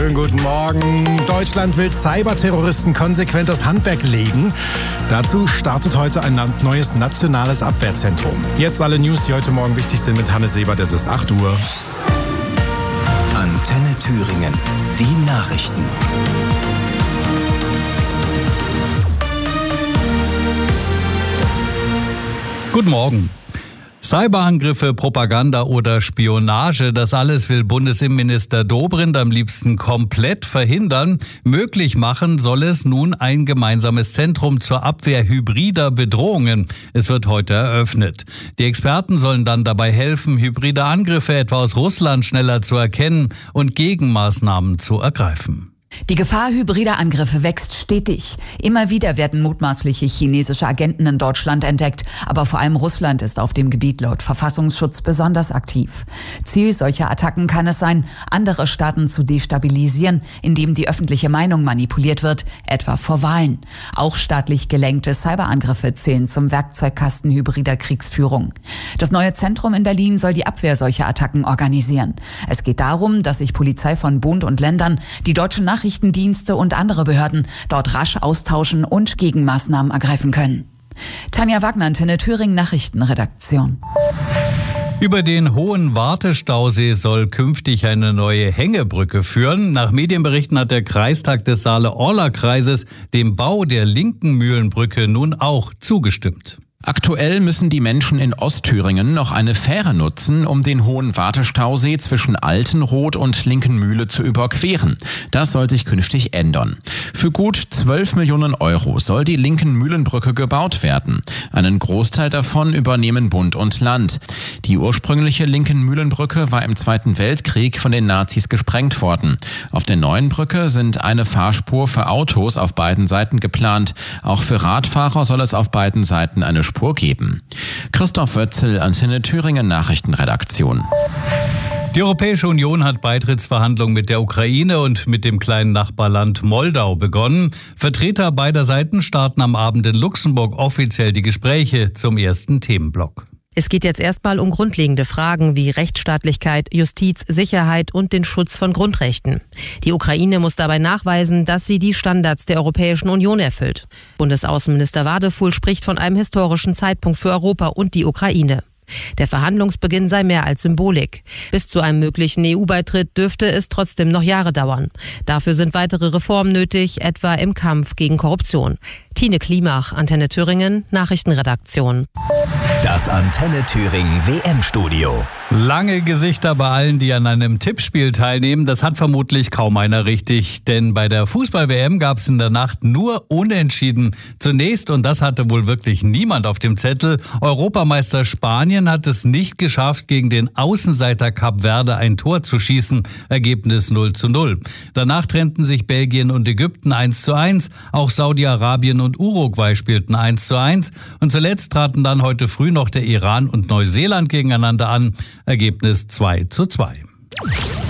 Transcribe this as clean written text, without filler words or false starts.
Schönen guten Morgen. Deutschland will Cyberterroristen konsequent das Handwerk legen. Dazu startet heute ein neues nationales Abwehrzentrum. Jetzt alle News, die heute Morgen wichtig sind mit Hannes Sebert. Es ist 8 Uhr. Antenne Thüringen. Die Nachrichten. Guten Morgen. Cyberangriffe, Propaganda oder Spionage, das alles will Bundesinnenminister Dobrindt am liebsten komplett verhindern. Möglich machen soll es nun ein gemeinsames Zentrum zur Abwehr hybrider Bedrohungen. Es wird heute eröffnet. Die Experten sollen dann dabei helfen, hybride Angriffe etwa aus Russland schneller zu erkennen und Gegenmaßnahmen zu ergreifen. Die Gefahr hybrider Angriffe wächst stetig. Immer wieder werden mutmaßliche chinesische Agenten in Deutschland entdeckt. Aber vor allem Russland ist auf dem Gebiet laut Verfassungsschutz besonders aktiv. Ziel solcher Attacken kann es sein, andere Staaten zu destabilisieren, indem die öffentliche Meinung manipuliert wird, etwa vor Wahlen. Auch staatlich gelenkte Cyberangriffe zählen zum Werkzeugkasten hybrider Kriegsführung. Das neue Zentrum in Berlin soll die Abwehr solcher Attacken organisieren. Es geht darum, dass sich Polizei von Bund und Ländern, die deutschen Nachrichtendienste und andere Behörden dort rasch austauschen und Gegenmaßnahmen ergreifen können. Tanja Wagner, Antenne Thüringen Nachrichtenredaktion. Über den Hohen Wartestausee soll künftig eine neue Hängebrücke führen. Nach Medienberichten hat der Kreistag des Saale-Orla-Kreises dem Bau der linken Mühlenbrücke nun auch zugestimmt. Aktuell müssen die Menschen in Ostthüringen noch eine Fähre nutzen, um den Hohen Wartestausee zwischen Altenroth und Linkenmühle zu überqueren. Das soll sich künftig ändern. Für gut 12 Millionen Euro soll die Linkenmühlenbrücke gebaut werden. Einen Großteil davon übernehmen Bund und Land. Die ursprüngliche Linkenmühlenbrücke war im Zweiten Weltkrieg von den Nazis gesprengt worden. Auf der neuen Brücke sind eine Fahrspur für Autos auf beiden Seiten geplant. Auch für Radfahrer soll es auf beiden Seiten eine Spur geben. Christoph Wötzel, Antenne Thüringen Nachrichtenredaktion. Die Europäische Union hat Beitrittsverhandlungen mit der Ukraine und mit dem kleinen Nachbarland Moldau begonnen. Vertreter beider Seiten starten am Abend in Luxemburg offiziell die Gespräche zum ersten Themenblock. Es geht jetzt erstmal um grundlegende Fragen wie Rechtsstaatlichkeit, Justiz, Sicherheit und den Schutz von Grundrechten. Die Ukraine muss dabei nachweisen, dass sie die Standards der Europäischen Union erfüllt. Bundesaußenminister Wadefuhl spricht von einem historischen Zeitpunkt für Europa und die Ukraine. Der Verhandlungsbeginn sei mehr als Symbolik. Bis zu einem möglichen EU-Beitritt dürfte es trotzdem noch Jahre dauern. Dafür sind weitere Reformen nötig, etwa im Kampf gegen Korruption. Tine Klimach, Antenne Thüringen, Nachrichtenredaktion. Das Antenne Thüringen WM-Studio. Lange Gesichter bei allen, die an einem Tippspiel teilnehmen. Das hat vermutlich kaum einer richtig. Denn bei der Fußball-WM gab es in der Nacht nur Unentschieden. Zunächst, und das hatte wohl wirklich niemand auf dem Zettel, Europameister Spanien hat es nicht geschafft, gegen den Außenseiter Kap Verde ein Tor zu schießen. Ergebnis 0:0. Danach trennten sich Belgien und Ägypten 1:1. Auch Saudi-Arabien und Uruguay spielten 1:1. Und zuletzt traten dann heute früh noch der Iran und Neuseeland gegeneinander an. Ergebnis 2:2.